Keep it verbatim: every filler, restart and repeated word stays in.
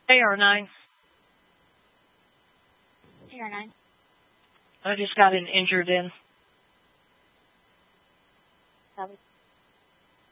A R nine. A R nine. I just got an injured in. Copy.